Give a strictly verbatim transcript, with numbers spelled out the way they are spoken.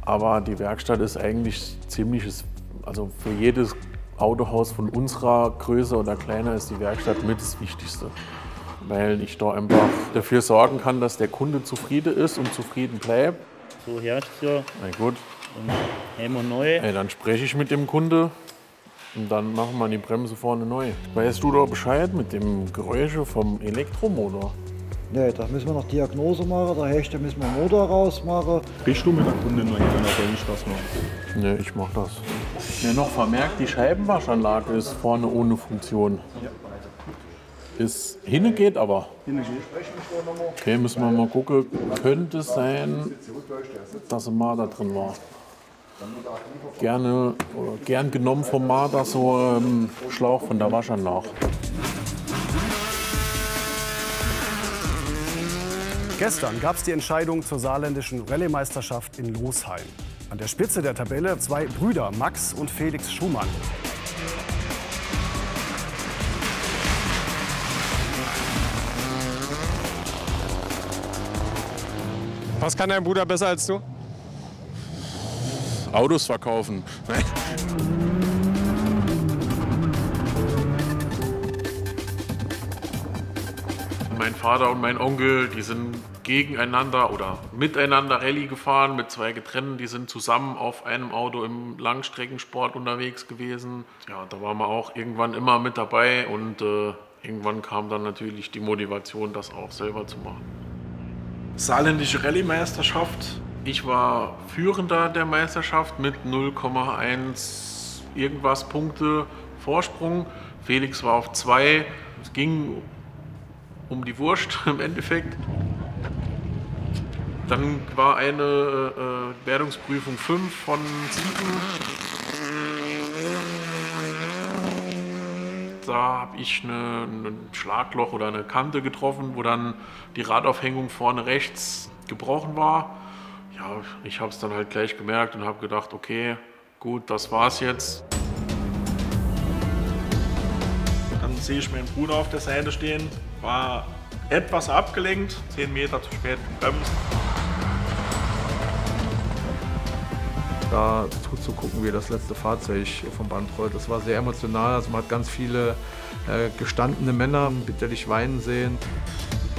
Aber die Werkstatt ist eigentlich ziemliches, also für jedes Autohaus von unserer Größe oder kleiner ist die Werkstatt mit das Wichtigste. Weil ich da einfach dafür sorgen kann, dass der Kunde zufrieden ist und zufrieden bleibt. So herrscht es ja. Na gut. Und haben wir neu. Ey, dann spreche ich mit dem Kunde und dann machen wir die Bremse vorne neu. Weißt du da Bescheid mit dem Geräusch vom Elektromotor? Ne, da müssen wir noch Diagnose machen, da Hersteller müssen wir den Motor rausmachen. Bist du mit der Kundin, wenn ich das mache? Ne, ich mach das. Ja, noch vermerkt, die Scheibenwaschanlage ist vorne ohne Funktion. Ja. Ist hinne geht aber. Okay, müssen wir mal gucken. Könnte es sein, dass ein Marder drin war. Gerne, oder gern genommen vom Marder so ein ähm, Schlauch von der Waschanlage. Gestern gab es die Entscheidung zur saarländischen Rallye-Meisterschaft in Losheim. An der Spitze der Tabelle zwei Brüder, Max und Felix Schumann. Was kann dein Bruder besser als du? Autos verkaufen. Mein Vater und mein Onkel, die sind gegeneinander oder miteinander Rallye gefahren mit zwei getrennten. Die sind zusammen auf einem Auto im Langstreckensport unterwegs gewesen. Ja, da waren wir auch irgendwann immer mit dabei und äh, irgendwann kam dann natürlich die Motivation, das auch selber zu machen. Saarländische Rallye-Meisterschaft. Ich war Führender der Meisterschaft mit null Komma eins irgendwas Punkte Vorsprung. Felix war auf zwei. Es ging um die Wurst im Endeffekt. Dann war eine äh, Wertungsprüfung fünf von sieben. Da habe ich eine, ein Schlagloch oder eine Kante getroffen, wo dann die Radaufhängung vorne rechts gebrochen war. Ja, ich habe es dann halt gleich gemerkt und habe gedacht, okay, gut, das war's jetzt. Dann sehe ich meinen Bruder auf der Seite stehen, war etwas abgelenkt, zehn Meter zu spät gebremst. Da zuzugucken, wie das letzte Fahrzeug vom Band rollt. Das war sehr emotional. Also man hat ganz viele äh, gestandene Männer bitterlich weinen sehen.